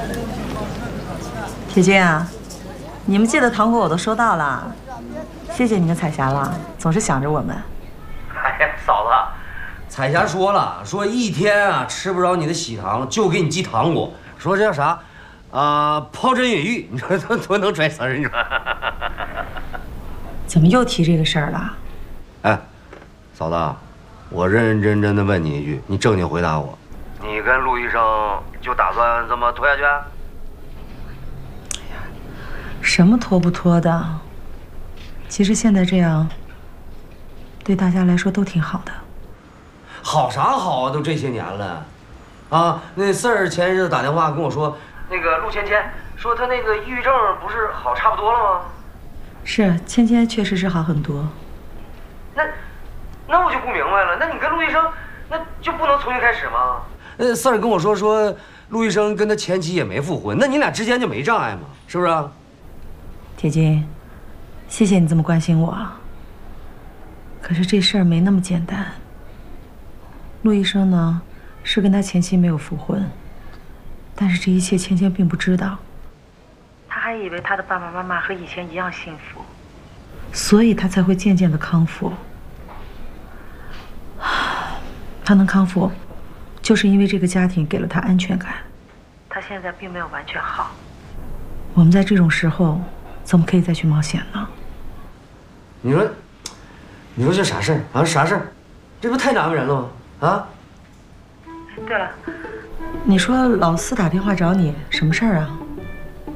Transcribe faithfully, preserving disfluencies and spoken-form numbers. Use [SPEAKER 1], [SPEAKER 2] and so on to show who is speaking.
[SPEAKER 1] 铁军啊，你们寄的糖果我都收到了，谢谢你跟彩霞了，总是想着我们。
[SPEAKER 2] 哎呀，嫂子，彩霞说了，说一天啊吃不着你的喜糖，就给你寄糖果，说这叫啥？啊，抛砖引玉，你说多多能拽词儿，你说？
[SPEAKER 1] 怎么又提这个事儿了？
[SPEAKER 2] 哎，嫂子，我认认真真的问你一句，你正经回答我，你跟陆医生就打算这么拖下去？哎
[SPEAKER 1] 呀，什么拖不拖的？其实现在这样，对大家来说都挺好的。
[SPEAKER 2] 好啥好啊？都这些年了，啊，那四儿前日子打电话跟我说。那个陆芊芊说她那个抑郁症不是好差不多了吗？
[SPEAKER 1] 是，芊芊确实是好很多。
[SPEAKER 2] 那，那我就不明白了，那你跟陆医生那就不能重新开始吗？呃，四儿跟我说说，陆医生跟他前妻也没复婚，那你俩之间就没障碍吗？是不是？
[SPEAKER 1] 铁军，谢谢你这么关心我。可是这事儿没那么简单。陆医生呢，是跟他前妻没有复婚。但是这一切芊芊并不知道，他还以为他的爸爸妈妈和以前一样幸福，所以他才会渐渐的康复。他能康复，就是因为这个家庭给了他安全感。他现在并没有完全好。我们在这种时候，怎么可以再去冒险呢？
[SPEAKER 2] 你说，你说这啥事儿啊？啥事儿？这不太难为人了吗？啊？
[SPEAKER 1] 对了。你说老四打电话找你，什么事儿啊？